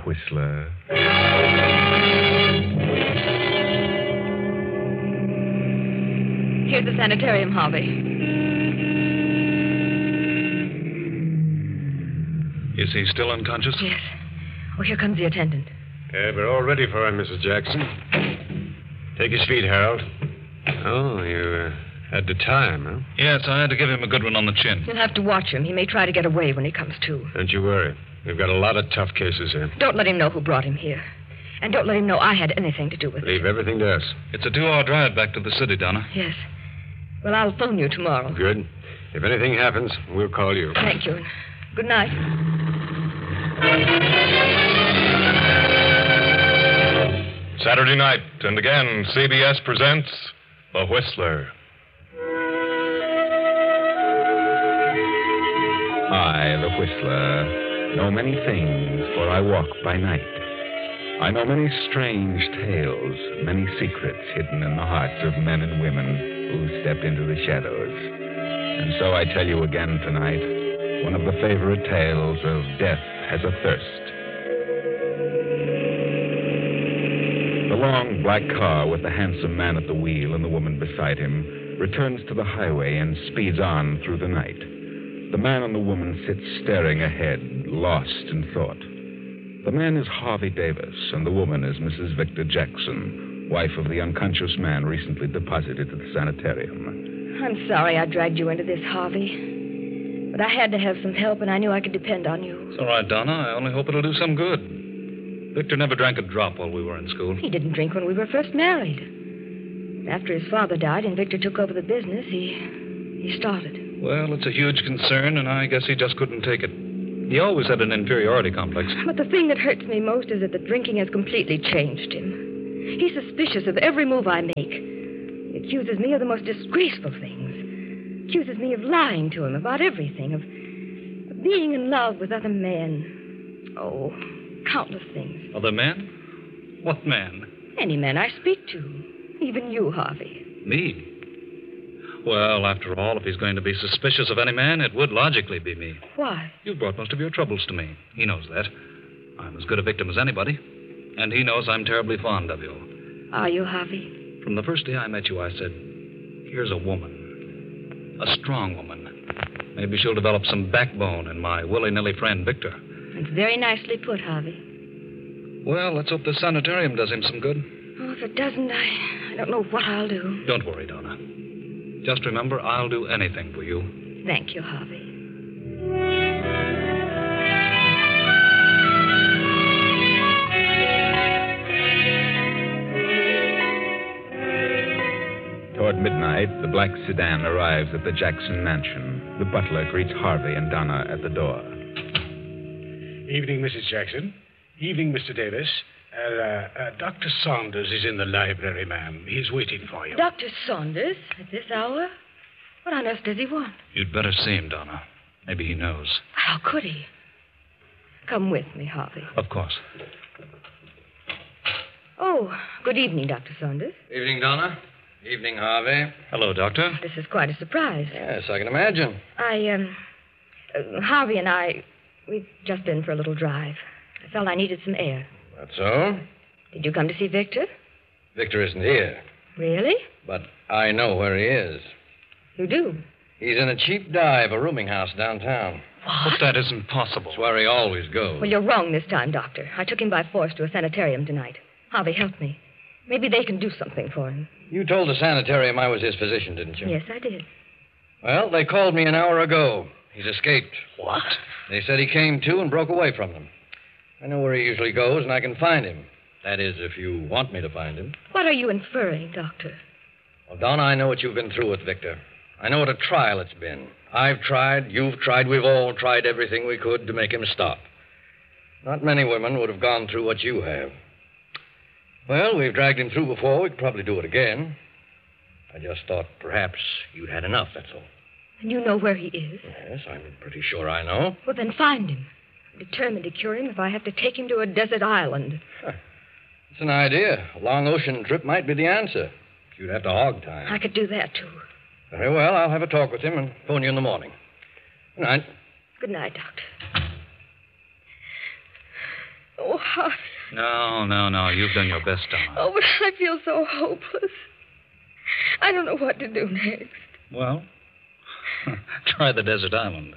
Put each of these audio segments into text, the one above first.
Whistler. Here's the sanitarium, Harvey. Is he still unconscious? Yes. Oh, here comes the attendant. We're all ready for him, Mrs. Jackson. Take his feet, Harold. Oh, you had the time, huh? Yes, I had to give him a good one on the chin. You'll have to watch him. He may try to get away when he comes to. Don't you worry. We've got a lot of tough cases here. Don't let him know who brought him here. And don't let him know I had anything to do with it. Leave everything to us. It's a 2-hour drive back to the city, Donna. Yes. Well, I'll phone you tomorrow. Good. If anything happens, we'll call you. Thank you. Good night. Saturday night, and again, CBS presents The Whistler. I, the Whistler, know many things, for I walk by night. I know many strange tales, many secrets hidden in the hearts of men and women who step into the shadows. And so I tell you again tonight, one of the favorite tales of Death Has a Thirst. The long black car with the handsome man at the wheel and the woman beside him returns to the highway and speeds on through the night. The man and the woman sit staring ahead, lost in thought. The man is Harvey Davis, and the woman is Mrs. Victor Jackson, wife of the unconscious man recently deposited at the sanitarium. I'm sorry I dragged you into this, Harvey. But I had to have some help, and I knew I could depend on you. It's all right, Donna. I only hope it'll do some good. Victor never drank a drop while we were in school. He didn't drink when we were first married. After his father died and Victor took over the business, he started. Well, it's a huge concern, and I guess he just couldn't take it. He always had an inferiority complex. But the thing that hurts me most is that the drinking has completely changed him. He's suspicious of every move I make. He accuses me of the most disgraceful things. Accuses me of lying to him about everything, of being in love with other men. Oh, countless things. Other men? What man? Any man I speak to. Even you, Harvey. Me? Well, after all, if he's going to be suspicious of any man, it would logically be me. Why? You've brought most of your troubles to me. He knows that. I'm as good a victim as anybody. And he knows I'm terribly fond of you. Are you, Harvey? From the first day I met you, I said, here's a woman. A strong woman. Maybe she'll develop some backbone in my willy-nilly friend, Victor. It's very nicely put, Harvey. Well, let's hope the sanitarium does him some good. Oh, if it doesn't, I don't know what I'll do. Don't worry, Donna. Just remember, I'll do anything for you. Thank you, Harvey. Toward midnight, the black sedan arrives at the Jackson mansion. The butler greets Harvey and Donna at the door. Evening, Mrs. Jackson. Evening, Mr. Davis. Dr. Saunders is in the library, ma'am. He's waiting for you. Dr. Saunders? At this hour? What on earth does he want? You'd better see him, Donna. Maybe he knows. How could he? Come with me, Harvey. Of course. Oh, good evening, Dr. Saunders. Evening, Donna. Evening, Harvey. Hello, Doctor. This is quite a surprise. Yes, I can imagine. Harvey and I, we've just been for a little drive. I felt I needed some air. That's so? Did you come to see Victor? Victor isn't here. Really? But I know where he is. You do? He's in a cheap dive, a rooming house downtown. What? But that isn't possible. That's where he always goes. Well, you're wrong this time, Doctor. I took him by force to a sanitarium tonight. Harvey, help me. Maybe they can do something for him. You told the sanitarium I was his physician, didn't you? Yes, I did. Well, they called me an hour ago. He's escaped. What? They said he came to and broke away from them. I know where he usually goes, and I can find him. That is, if you want me to find him. What are you inferring, Doctor? Well, Donna, I know what you've been through with Victor. I know what a trial it's been. I've tried, you've tried, we've all tried everything we could to make him stop. Not many women would have gone through what you have. Well, we've dragged him through before. We could probably do it again. I just thought perhaps you'd had enough, that's all. And you know where he is? Yes, I'm pretty sure I know. Well, then find him. I'm determined to cure him if I have to take him to a desert island. It's an idea. A long ocean trip might be the answer. You'd have to hog time. I could do that, too. Very well. I'll have a talk with him and phone you in the morning. Good night. Good night, Doctor. Oh, No. You've done your best, Donna. Oh, but I feel so hopeless. I don't know what to do next. Well, try the desert island.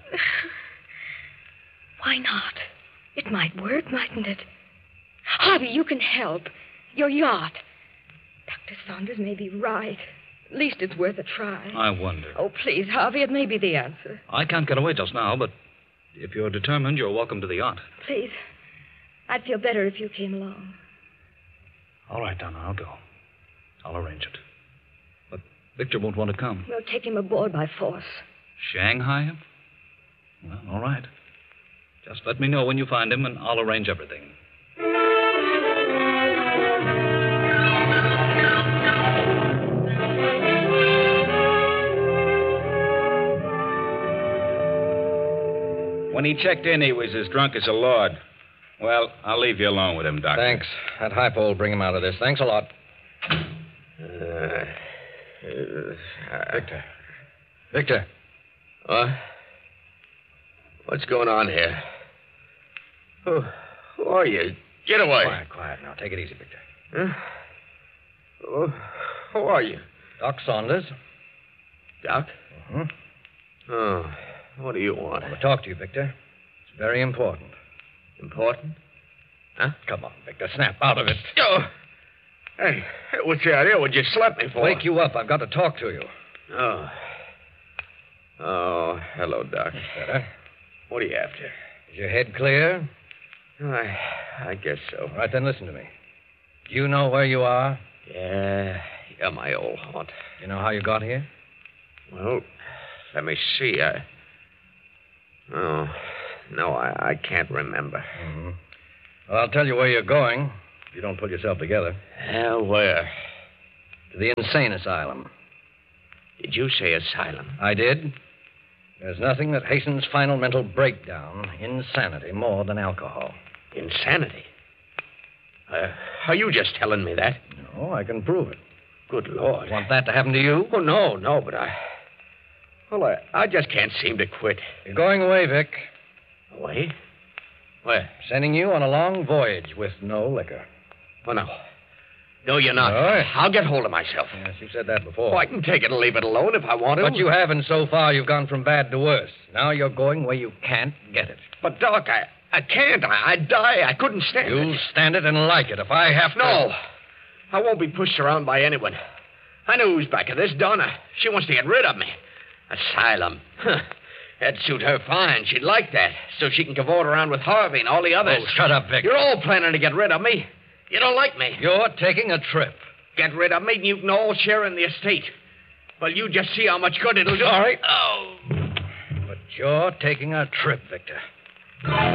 Why not? It might work, mightn't it? Harvey, you can help. Your yacht. Dr. Saunders may be right. At least it's worth a try. I wonder. Oh, please, Harvey, it may be the answer. I can't get away just now, but if you're determined, you're welcome to the yacht. Please. I'd feel better if you came along. All right, Donna, I'll go. I'll arrange it. But Victor won't want to come. We'll take him aboard by force. Shanghai him? Well, all right. Just let me know when you find him, and I'll arrange everything. When he checked in, he was as drunk as a lord. Well, I'll leave you alone with him, Doctor. Thanks. That hypo will bring him out of this. Thanks a lot. Victor. Victor. What? What's going on here? Who are you? Get away. Quiet now. Take it easy, Victor. Huh? Who are you? Doc Saunders. Doc? Uh-huh. Oh, what do you want? I want to talk to you, Victor. It's very important. Important? Huh? Come on, Victor. Snap out of it. Oh. Hey, what's the idea? What'd you slap me for? Wake you up. I've got to talk to you. Oh. Oh, hello, Doc. That's better. What are you after? Is your head clear? I guess so. All right, then listen to me. Do you know where you are? Yeah, my old haunt. You know how you got here? Well, let me see. I can't remember. Mm-hmm. Well, I'll tell you where you're going if you don't pull yourself together. Where? To the insane asylum. Did you say asylum? I did. There's nothing that hastens final mental breakdown, insanity, more than alcohol. Insanity? Are you just telling me that? No, I can prove it. Good Lord. Want that to happen to you? Oh, no, but I just can't seem to quit. You're going away, Vic. Away? Where? Sending you on a long voyage with no liquor. Oh, no. No, you're not. No. I'll get hold of myself. Yes, you said that before. Oh, I can take it and leave it alone if I want to. But you haven't so far. You've gone from bad to worse. Now you're going where you can't get it. But, Doc, I can't. I'd die. I couldn't stand it. You'll stand it and like it if I have to. No. I won't be pushed around by anyone. I know who's back of this, Donna. She wants to get rid of me. Asylum. Huh. That'd suit her fine. She'd like that. So she can cavort around with Harvey and all the others. Oh, shut up, Vic. You're all planning to get rid of me. You don't like me. You're taking a trip. Get rid of me and you can all share in the estate. Well, you just see how much good it'll do. All right. Oh. But you're taking a trip, Victor.